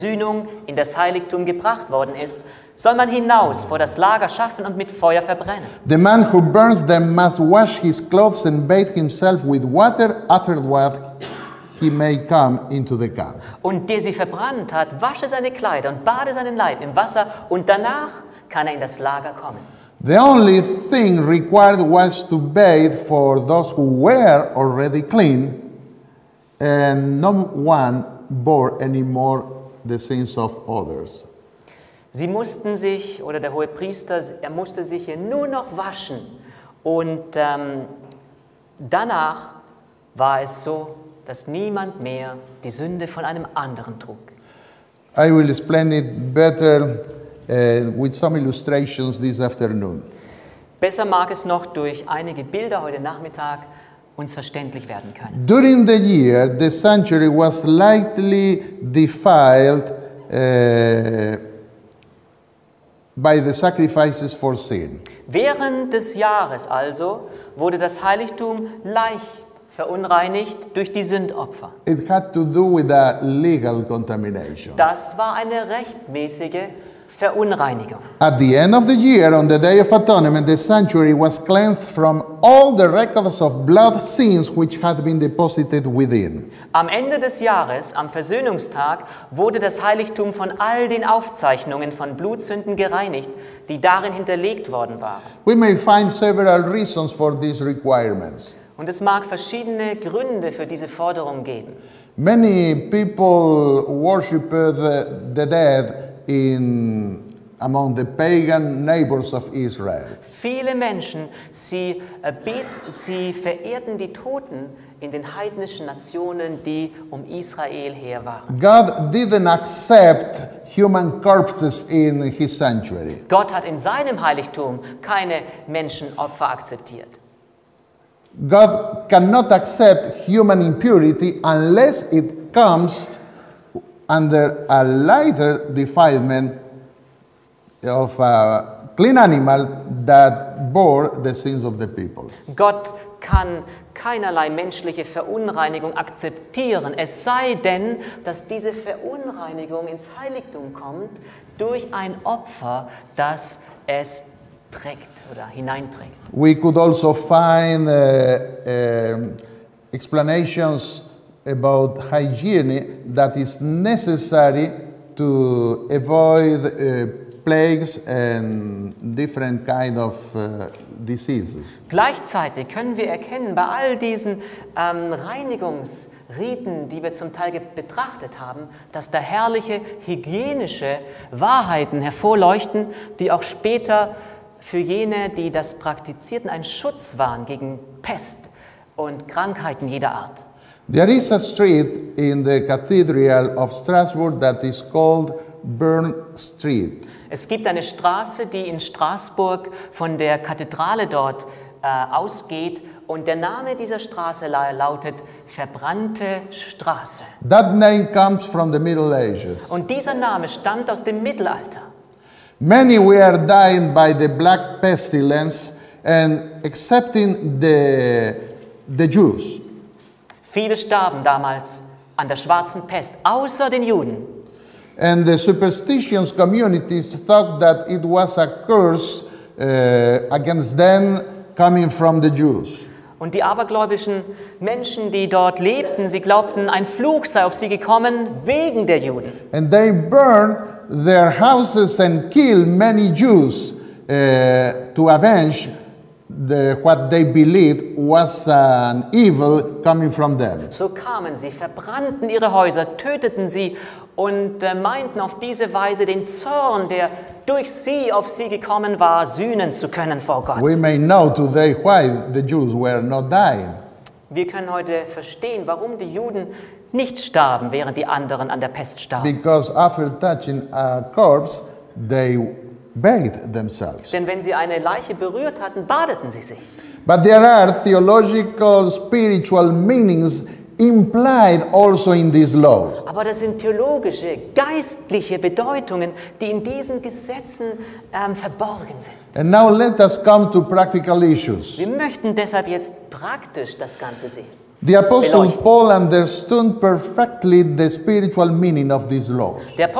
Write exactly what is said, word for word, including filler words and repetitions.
Sühnung in das Heiligtum gebracht worden ist, soll man hinaus vor das Lager schaffen und mit Feuer verbrennen. The man who burns them must wash his clothes and bathe himself with water, afterward he may come into the camp. Und der sie verbrannt hat, wasche seine Kleider und bade seinen Leib im Wasser und danach kann er in das Lager kommen. The only thing required was to bathe for those who were already clean, and no one bore anymore the sins of others. Sie mussten sich, oder der Hohepriester, er musste sich hier nur noch waschen. Und ähm, danach war es so, dass niemand mehr die Sünde von einem anderen trug. I will explain it better uh, with some illustrations this afternoon. Besser mag es noch durch einige Bilder heute Nachmittag uns verständlich werden können. During the year, the sanctuary was lightly defiled uh, by the sacrifices for sin. Während des Jahres also wurde das Heiligtum leicht verunreinigt durch die Sündopfer. It had to do with a legal contamination. Das war eine rechtmäßige Verunreinigung. At the end of the year, on the Day of Atonement, the sanctuary was cleansed from all the records of blood sins which had been deposited within. Am Ende des Jahres, am Versöhnungstag, wurde das Heiligtum von all den Aufzeichnungen von Blutsünden gereinigt, die darin hinterlegt worden waren. We may find several reasons for these requirements. Und es mag verschiedene Gründe für diese Forderung geben. Many people worshiped the, the dead in among the pagan neighbors of Israel. Viele Menschen, sie, äh, bet, sie verehrten die Toten in den heidnischen Nationen, die um Israel her waren. God didn't accept human corpses in his sanctuary. Gott hat in seinem Heiligtum keine Menschenopfer akzeptiert. God cannot accept human impurity unless it comes under a lighter defilement of a clean animal that bore the sins of the people. Gott kann keinerlei menschliche Verunreinigung akzeptieren, es sei denn, dass diese Verunreinigung ins Heiligtum kommt durch ein Opfer, das es trägt oder hineinträgt. We could also find uh, um, explanations about hygiene that is necessary to avoid uh, plagues and different kind of uh, diseases. Gleichzeitig können wir erkennen, bei all diesen ähm, Reinigungsriten, die wir zum Teil betrachtet haben, dass da herrliche hygienische Wahrheiten hervorleuchten, die auch später für jene, die das praktizierten, ein Schutz waren gegen Pest und Krankheiten jeder Art. There is a street in the Cathedral of Strasbourg that is called Burn Street. Es gibt eine Straße, die in Straßburg von der Kathedrale dort äh, ausgeht, und der Name dieser Straße la- lautet Verbrannte Straße. That name comes from the Middle Ages. Und dieser Name stammt aus dem Mittelalter. Many were dying by the black pestilence, and excepting the, the Jews. Viele starben damals an der schwarzen Pest, außer den Juden. And the superstitious communities thought that it was a curse uh, against them coming from the Jews. Und die abergläubischen Menschen, die dort lebten, sie glaubten, ein Fluch sei auf sie gekommen wegen der Juden. And they burned their houses and killed many Jews uh, to avenge the, what they believed was an evil coming from them. So kamen sie, verbrannten ihre Häuser, töteten sie und äh, meinten auf diese Weise den Zorn, der durch sie auf sie gekommen war, sühnen zu können vor Gott. We may know today why the Jews were not dying. Wir können heute verstehen, warum die Juden nicht starben, während die anderen an der Pest starben. Because after touching a corpse, they bathed themselves. Denn wenn sie eine Leiche berührt hatten, badeten sie sich. But there are theological, spiritual meanings implied also in these laws. Aber das sind theologische, geistliche Bedeutungen, die in diesen Gesetzen ähm, verborgen sind. And now let us come to practical issues. Wir möchten deshalb jetzt praktisch das Ganze sehen. The Apostle beleuchten. Paul understood perfectly the spiritual meaning of these laws. Der